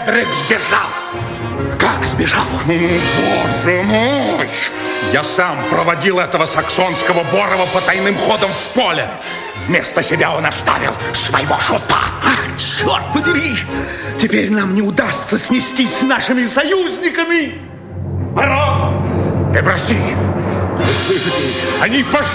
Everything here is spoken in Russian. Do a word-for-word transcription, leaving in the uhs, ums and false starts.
Седрик сбежал. Как сбежал? Боже мой! Я сам проводил этого саксонского Борова по тайным ходам в поле. Вместо себя он оставил своего шута. Ах, черт побери! Теперь нам не удастся снестись с нашими союзниками. Барон! И прости, они пошли.